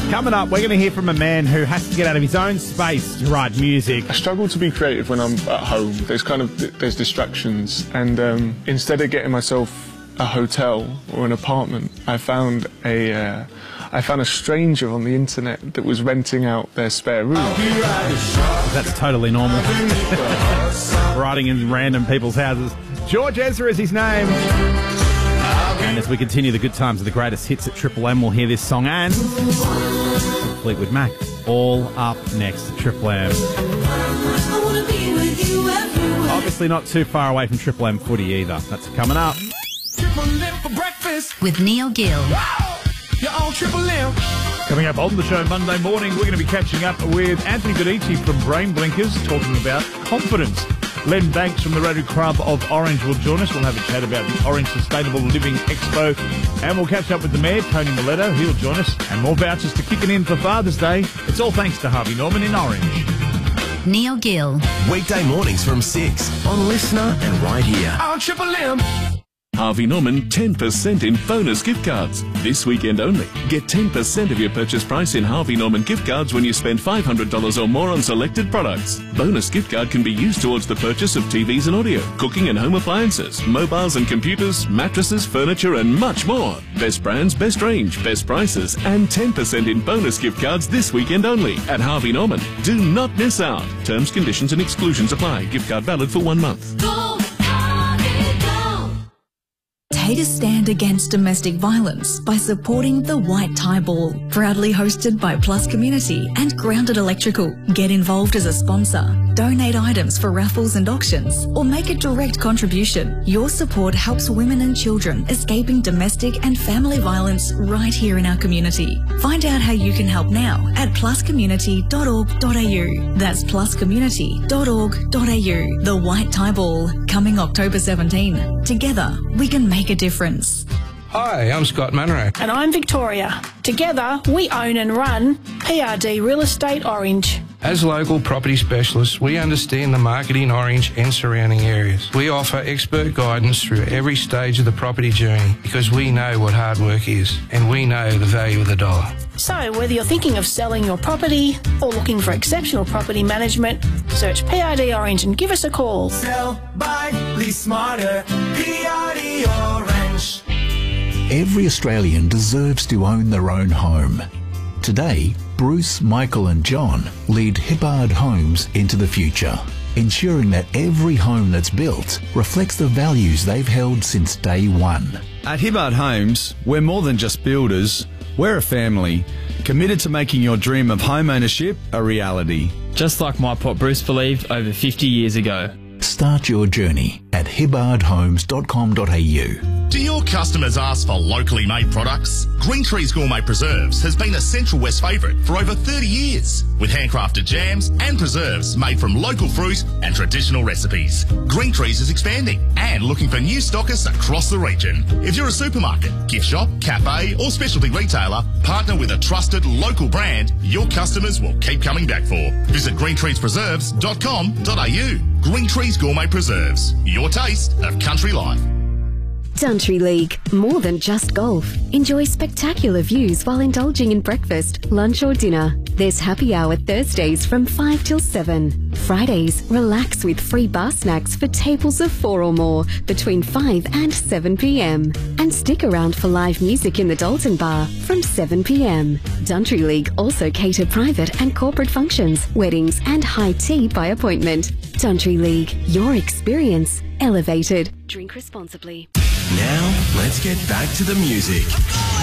Coming up, we're going to hear from a man who has to get out of his own space to write music. I struggle to be creative when I'm at home. There's distractions, and instead of getting myself a hotel or an apartment, I found a stranger on the internet that was renting out their spare room. That's totally normal. Writing in random people's houses. George Ezra is his name. And as we continue the good times of the greatest hits at Triple M, we'll hear this song and Fleetwood Mac. All up next at Triple M. Obviously not too far away from Triple M footy either. That's coming up. Triple M for breakfast with Neil Gill. You're on Triple M. Coming up on the show Monday morning, we're going to be catching up with Anthony Dodici from Brain Blinkers, talking about confidence. Len Banks from the Rotary Club of Orange will join us. We'll have a chat about the Orange Sustainable Living Expo. And we'll catch up with the Mayor, Tony Miletto. He'll join us. And more vouchers to kick it in for Father's Day. It's all thanks to Harvey Norman in Orange. Neil Gill. Weekday mornings from 6 on Listener and right here. On Triple M. Harvey Norman 10% in bonus gift cards. This weekend only. Get 10% of your purchase price in Harvey Norman gift cards when you spend $500 or more on selected products. Bonus gift card can be used towards the purchase of TVs and audio, cooking and home appliances, mobiles and computers, mattresses, furniture and much more. Best brands, best range, best prices and 10% in bonus gift cards this weekend only at Harvey Norman. Do not miss out. Terms, conditions and exclusions apply. Gift card valid for 1 month. Take a stand against domestic violence by supporting the White Tie Ball, proudly hosted by Plus Community and Grounded Electrical. Get involved as a sponsor, donate items for raffles and auctions, or make a direct contribution. Your support helps women and children escaping domestic and family violence right here in our community. Find out how you can help now at pluscommunity.org.au. That's pluscommunity.org.au. The White Tie Ball, coming October 17. Together, we can make a difference. Hi, I'm Scott Munro. And I'm Victoria. Together, we own and run PRD Real Estate Orange. As local property specialists, we understand the market in Orange and surrounding areas. We offer expert guidance through every stage of the property journey because we know what hard work is and we know the value of the dollar. So whether you're thinking of selling your property or looking for exceptional property management, search PRD Orange and give us a call. Sell, buy, lease smarter. PRD Orange. Every Australian deserves to own their own home. Today, Bruce, Michael and John lead Hibbard Homes into the future, ensuring that every home that's built reflects the values they've held since day one. At Hibbard Homes, we're more than just builders. We're a family, committed to making your dream of home ownership a reality. Just like my pop Bruce believed over 50 years ago. Start your journey at hibbardhomes.com.au. Do your customers ask for locally made products? Green Trees Gourmet Preserves has been a Central West favourite for over 30 years, with handcrafted jams and preserves made from local fruit and traditional recipes. Green Trees is expanding and looking for new stockists across the region. If you're a supermarket, gift shop, cafe or specialty retailer, partner with a trusted local brand your customers will keep coming back for. Visit greentreespreserves.com.au. Green Trees Gourmet Preserves, your taste of country life. Country League, more than just golf. Enjoy spectacular views while indulging in breakfast, lunch or dinner. There's happy hour Thursdays from 5 till 7. Fridays, relax with free bar snacks for tables of 4 or more between 5 and 7 p.m. And stick around for live music in the Dalton Bar from 7 p.m. Country League also cater private and corporate functions, weddings and high tea by appointment. Country League, your experience elevated. Drink responsibly. Now, let's get back to the music.